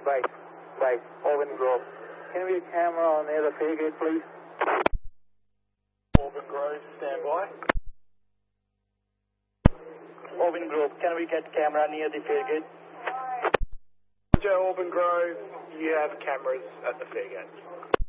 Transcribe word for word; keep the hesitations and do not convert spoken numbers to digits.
Right, right, Auburn Grove. Can we get a camera on the other fare gate, please? Auburn Grove, stand by. Auburn Grove, can we get camera near the fare gate? Joe, Auburn Grove, you have cameras at the fare gate.